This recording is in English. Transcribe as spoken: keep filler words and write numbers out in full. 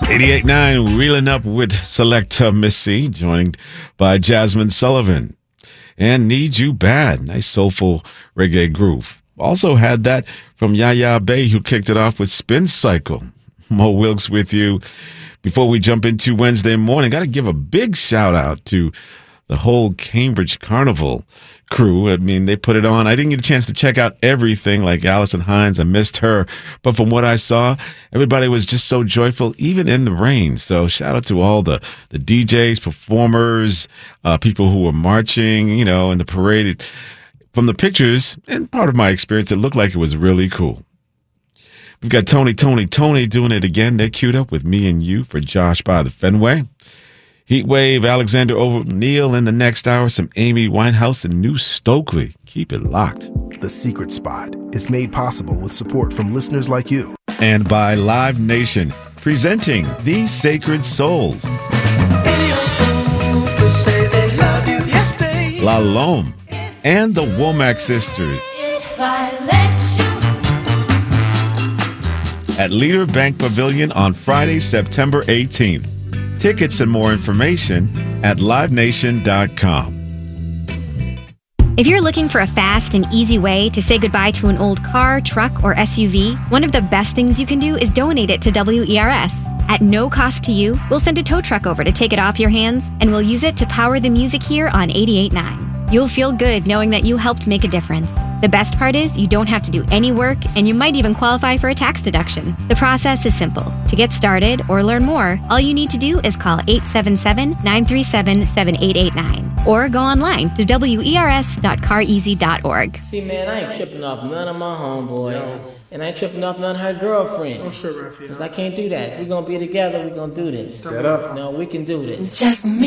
eighty-eight point nine, Reeling Up with Selecta Missy, joined by Jasmine Sullivan. And Need You Bad, nice soulful reggae groove. Also had that from Yaya Bay, who kicked it off with Spin Cycle. Mo Wilkes with you. Before we jump into Wednesday morning, got to give a big shout out to the whole Cambridge Carnival crew. I mean, they put it on. I didn't get a chance to check out everything like Allison Hines. I missed her. But from what I saw, everybody was just so joyful, even in the rain. So shout out to all the, the D Js, performers, uh, people who were marching, you know, in the parade. From the pictures and part of my experience, it looked like it was really cool. We've got Tony, Tony, Tony doing it again. They're queued up with Me and You for Josh by the Fenway. Heatwave, Alexander O'Neal in the next hour, some Amy Winehouse and New Stokely. Keep it locked. The Secret Spot is made possible with support from listeners like you. And by Live Nation, presenting These Sacred Souls. La Lome and the Womack Sisters. If I let you. At Leader Bank Pavilion on Friday, September eighteenth. Tickets and more information at live nation dot com. If you're looking for a fast and easy way to say goodbye to an old car, truck, or S U V, one of the best things you can do is donate it to W E R S. At no cost to you, we'll send a tow truck over to take it off your hands, and we'll use it to power the music here on eighty-eight point nine. You'll feel good knowing that you helped make a difference. The best part is you don't have to do any work, and you might even qualify for a tax deduction. The process is simple. To get started or learn more, all you need to do is call eight seven seven, nine three seven, seven eight eight nine or go online to W E R S dot car easy dot org. See, man, I ain't tripping off none of my homeboys. No. And I ain't tripping off none of her girlfriends. Don't trip, Raphael. Because I can't do that. We're going to be together. We're going to do this. Get up. No, we can do this. Just me.